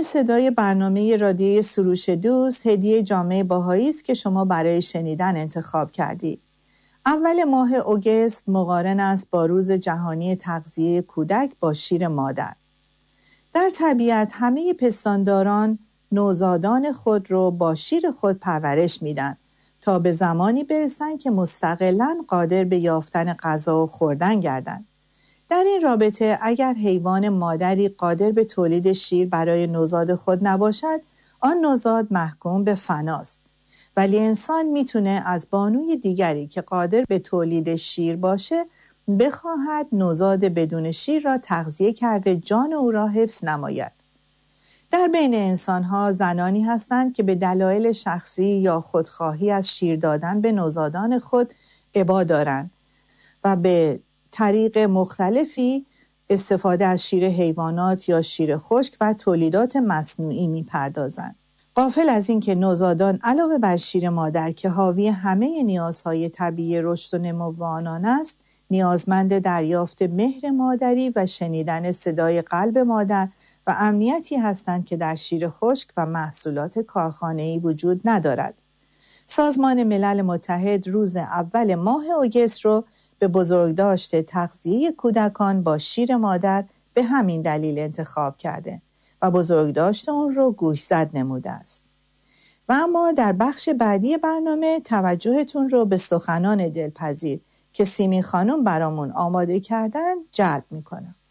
صدای برنامه رادیوی سروش دوست هدیه جامعه باهایی است که شما برای شنیدن انتخاب کردید. اول ماه اوگست مقارن است با روز جهانی تغذیه کودک با شیر مادر. در طبیعت همه پستانداران نوزادان خود رو با شیر خود پرورش میدن تا به زمانی برسن که مستقلاً قادر به یافتن غذا و خوردن گردن. در این رابطه اگر حیوان مادری قادر به تولید شیر برای نوزاد خود نباشد، آن نوزاد محکوم به فناست. ولی انسان میتونه از بانوی دیگری که قادر به تولید شیر باشه بخواهد نوزاد بدون شیر را تغذیه کرده جان او را حفظ نماید. در بین انسان‌ها زنانی هستند که به دلایل شخصی یا خودخواهی از شیر دادن به نوزادان خود ابا دارند و به طریق مختلفی استفاده از شیر حیوانات یا شیر خشک و تولیدات مصنوعی می‌پردازند. غافل از این که نوزادان علاوه بر شیر مادر که حاوی همه نیازهای طبیعی رشد و نمو آنان است، نیازمند دریافت مهر مادری و شنیدن صدای قلب مادر و امنیتی هستند که در شیر خشک و محصولات کارخانه‌ای وجود ندارد. سازمان ملل متحد روز اول ماه اوگست رو به بزرگداشت تغذیه کودکان با شیر مادر به همین دلیل انتخاب کرده و بزرگداشت اون رو گوشزد نموده است. و اما در بخش بعدی برنامه توجهتون رو به سخنان دلپذیر که سیمین خانم برامون آماده کردن جلب میکنم.